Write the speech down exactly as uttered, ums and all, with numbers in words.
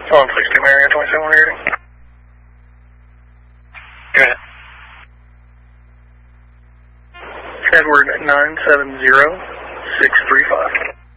one six two Marriott twenty-seven one reading. Go ahead. Edward nine seven zero six three five.